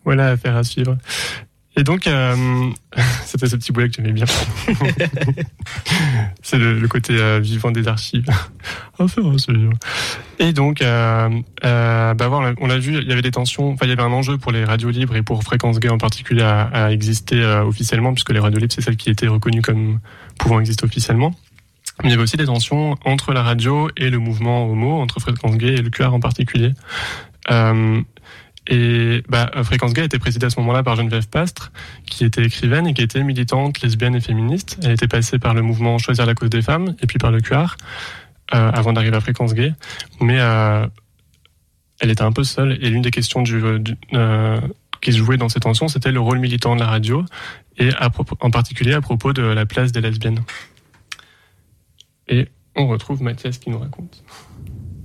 Voilà, affaire à suivre. Et donc, c'était ce petit boulet que j'aimais bien. C'est le côté vivant des archives. Affaire à suivre. Et donc, voilà, on l'a vu, il y avait des tensions, enfin, il y avait un enjeu pour les radios libres et pour Fréquence Gay en particulier à exister officiellement, puisque les radios libres, c'est celles qui étaient reconnues comme pouvant exister officiellement. Mais il y avait aussi des tensions entre la radio et le mouvement homo, entre Fréquence Gay et le QR en particulier. Fréquence Gay a été présidée à ce moment-là par Geneviève Pastre, qui était écrivaine et qui était militante, lesbienne et féministe. Elle était passée par le mouvement Choisir la cause des femmes et puis par le QR, avant d'arriver à Fréquence Gay. Mais elle était un peu seule et l'une des questions qui se jouait dans ces tensions, c'était le rôle militant de la radio et en particulier à propos de la place des lesbiennes. Et on retrouve Mathias qui nous raconte.